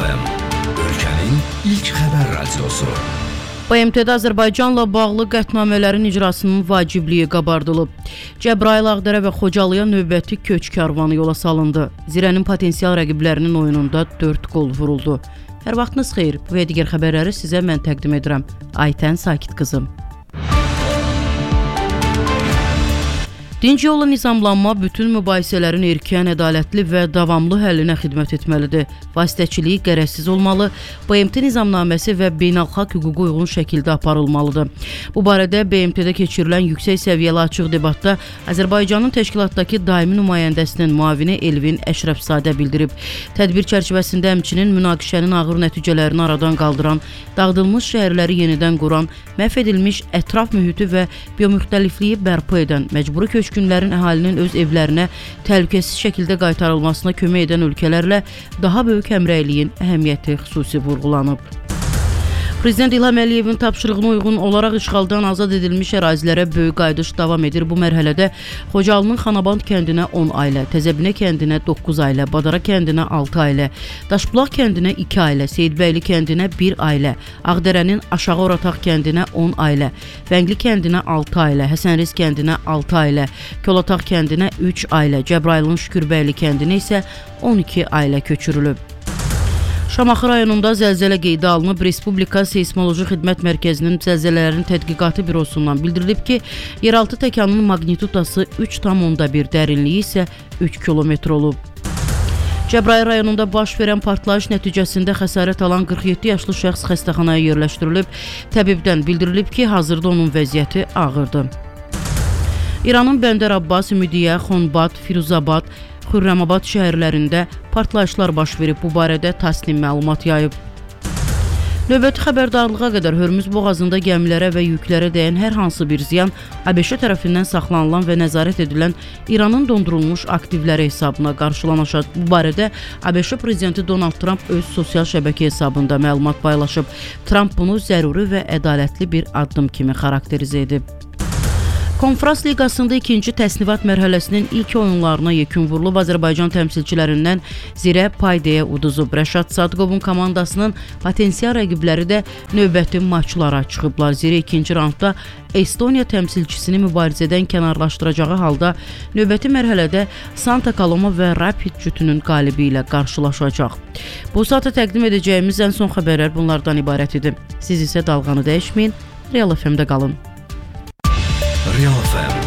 FM, ölkənin ilk xəbər radiosu. BMT-də Azərbaycanla bağlı qətnamələrin icrasının vacibliyi qabardılıb. Cəbrayıl, Ağdərə və Xocalıya növbəti köç karvanı yola salındı. Zirənin potensial rəqiblərinin oyununda 4 qol vuruldu. Hər vaxtınız xeyir. Bu və digər xəbərləri sizə mən təqdim edirəm. Aytən Sakit qızım. Dinc yolla nizamlanma bütün mübahisələrin erkən, ədalətli və davamlı həllinə xidmət etməlidir. Vasitəçiliyi qərəzsiz olmalı, BMT nizamnaməsi və beynəlxalq hüquqa uyğun şəkildə aparılmalıdır. Bu barədə BMT-də keçirilən yüksək səviyyəli açıq debatda Azərbaycanın təşkilatdakı daimi nümayəndəsinin müavini Elvin Əşrəfzadə bildirib. Tədbir çərçivəsində həmçinin münaqişənin ağır nəticələrini aradan qaldıran, dağıdılmış şəhərləri yenidən quran, məhv edilmiş ətraf mühiti və biomüxtəlifliyi bərpa edən, məcburi köçkünlərin əhalinin öz evlərinə təhlükəsiz şəkildə qaytarılmasına kömək edən ölkələrlə daha böyük həmrəyliyin əhəmiyyəti xüsusi vurğulanıb. Prezident İlham Əliyevin tapşırığına uyğun olaraq işğaldan azad edilmiş ərazilərə böyük qayıdış davam edir. Bu mərhələdə Xocalının Xanaband kəndinə 10 ailə, Təzəbinə kəndinə 9 ailə, Badara kəndinə 6 ailə, Daşbulaq kəndinə 2 ailə, Seyidbəyli kəndinə 1 ailə, Ağdərənin Aşağı Orataq kəndinə 10 ailə, Vəngli kəndinə 6 ailə, Həsənriz kəndinə 6 ailə, Kolataq kəndinə 3 ailə, Cəbrayılın Şükürbəyli kəndinə isə 12 ailə köçürülüb. Şamaxı rayonunda zəlzələ qeydə alınıb. Respublika Seysmoloji Xidmət Mərkəzinin Zəlzələlərin Tədqiqatı Bürosundan bildirilib ki, yeraltı təkanının magnitudası 3,1, dərinliyi isə 3 kilometr olub. Cəbrayıl rayonunda baş verən partlayış nəticəsində xəsarət alan 47 yaşlı şəxs xəstəxanaya yerləşdirilib. Təbibdən bildirilib ki, hazırda onun vəziyyəti ağırdır. İranın Bəndər Abbas, Ümidiyə, Xonbad, Firuzabad, Xürrəmabad şəhərlərində partlayışlar baş verib. Bu barədə Tasnim məlumat yayıb. Növbəti xəbərdarlığa qədər Hörmüz boğazında gəmilərə və yüklərə dəyən hər hansı bir ziyan ABŞ tərəfindən saxlanılan və nəzarət edilən İranın dondurulmuş aktivləri hesabına qarşılanacaq. Bu barədə ABŞ prezidenti Donald Trump öz sosial şəbəkə hesabında məlumat paylaşıb. Trump bunu zəruri və ədalətli bir addım kimi xarakterizə edib. Konfrans Liqasında ikinci təsnifat mərhələsinin ilk oyunlarına yekun vurulub. Azərbaycan təmsilçilərindən Zirə Paydeyə uduzub. Rəşad Sadıqovun komandasının potensial rəqibləri də növbəti maçlara çıxıblar. Zirə ikinci raundda Estoniya təmsilçisini mübarizədən kənarlaşdıracağı halda növbəti mərhələdə Santa Coloma və Rapid cütünün qalibi ilə qarşılaşacaq. Bu saata təqdim edəcəyimiz ən son xəbərlər bunlardan ibarət idi. Siz isə dalğanı dəyişməyin, Real FM-də qalın. Real FM